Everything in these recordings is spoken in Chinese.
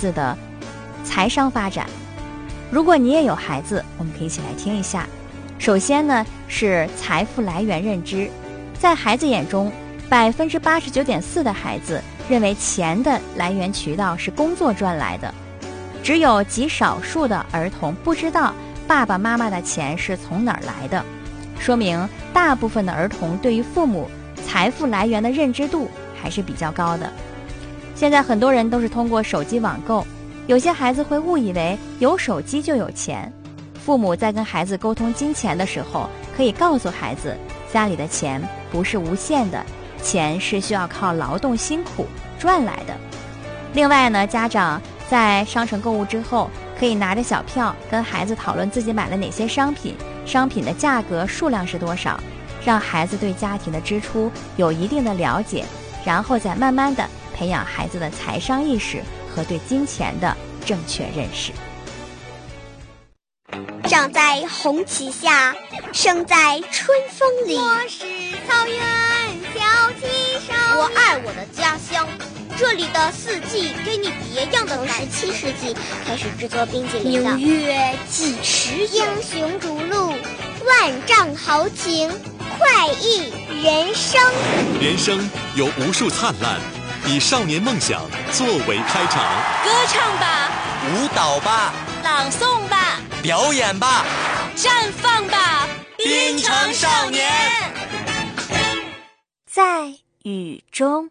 子的财商发展。如果你也有孩子，我们可以一起来听一下。首先呢，是财富来源认知。在孩子眼中，89.4%的孩子认为钱的来源渠道是工作赚来的，只有极少数的儿童不知道爸爸妈妈的钱是从哪儿来的，说明大部分的儿童对于父母财富来源的认知度还是比较高的。现在很多人都是通过手机网购，有些孩子会误以为有手机就有钱。父母在跟孩子沟通金钱的时候，可以告诉孩子，家里的钱不是无限的，钱是需要靠劳动辛苦赚来的。另外呢，家长在商城购物之后，可以拿着小票跟孩子讨论自己买了哪些商品，商品的价格数量是多少，让孩子对家庭的支出有一定的了解，然后再慢慢的培养孩子的财商意识和对金钱的正确认识。 长在红旗下，生在春风里。 我是草原小旗手， 我爱我的家乡，这里的四季给你别样的感觉。 从17世纪开始制作冰淇淋的， 纽约几十英雄逐鹿，万丈豪情，快意人生。 人生有无数灿烂，以少年梦想作为开场。 歌唱吧， 舞蹈吧， 朗诵吧， 表演吧， 绽放吧， 滨城少年。 在雨中。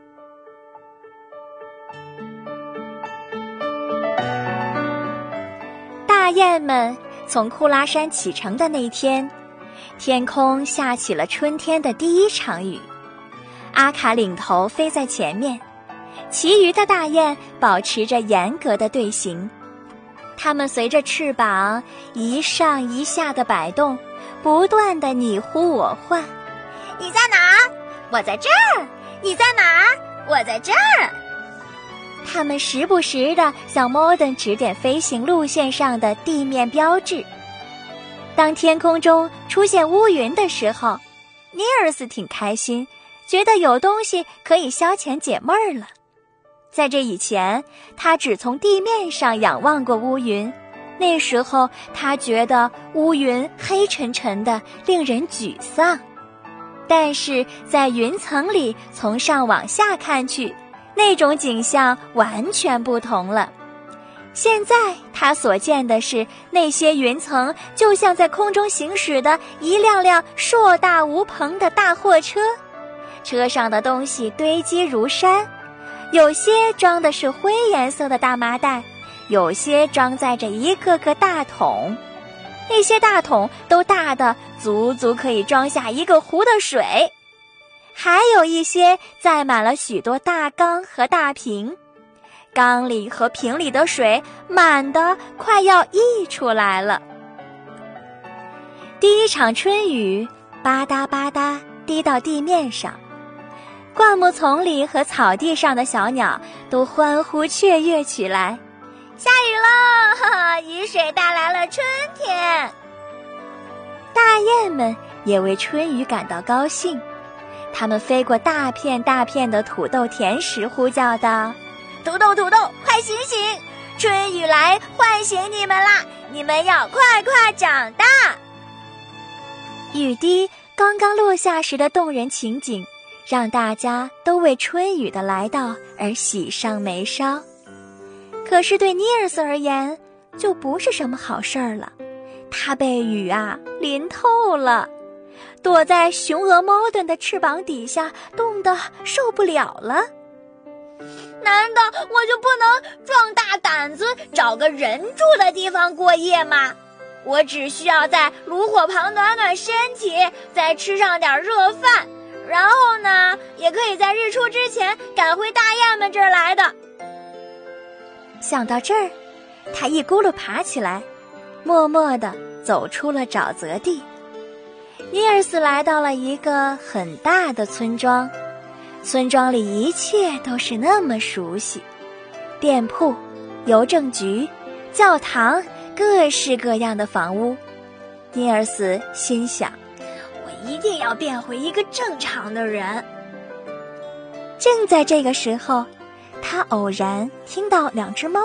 大雁们从库拉山启程的那天，天空下起了春天的第一场雨。阿卡领头飞在前面，其余的大雁保持着严格的队形。它们随着翅膀一上一下的摆动，不断地你呼我唤。 你在哪儿？我在这儿。你在哪儿？我在这儿。 它们时不时地向 Modern 指点飞行路线上的地面标志。当天空中出现乌云的时候，尼尔斯挺开心，觉得有东西可以消遣解闷儿了。在这以前，他只从地面上仰望过乌云，那时候他觉得乌云黑沉沉的，令人沮丧。但是在云层里从上往下看去，那种景象完全不同了。现在他所见的是那些云层就像在空中行驶的一辆辆硕大无朋的大货车，车上的东西堆积如山，有些装的是灰颜色的大麻袋，有些装载着一个个大桶，那些大桶都大的足足可以装下一个湖的水，还有一些载满了许多大缸和大瓶，缸里和瓶里的水满得快要溢出来了。第一场春雨吧嗒吧嗒滴到地面上，灌木丛里和草地上的小鸟都欢呼雀跃起来。 下雨了，哈哈，雨水带来了春天。 大雁们也为春雨感到高兴，它们飞过大片大片的土豆田时呼叫道： 土豆土豆，快醒醒，春雨来唤醒你们啦，你们要快快长大。 雨滴刚刚落下时的动人情景，让大家都为春雨的来到而喜上眉梢。可是对尼尔斯而言，就不是什么好事儿了。他被雨淋透了，躲在雄鹅Modern的翅膀底下，冻得受不了了。 难道我就不能壮大胆子找个人住的地方过夜吗？我只需要在炉火旁暖暖身体，再吃上点热饭，然后呢，也可以在日出之前赶回大雁们这儿来的。 想到这儿，他一咕噜爬起来，默默地走出了沼泽地。尼尔斯来到了一个很大的村庄，村庄里一切都是那么熟悉，店铺、邮政局、教堂，各式各样的房屋。尼尔斯心想， 我一定要变回一个正常的人。 正在这个时候，他偶然听到两只猫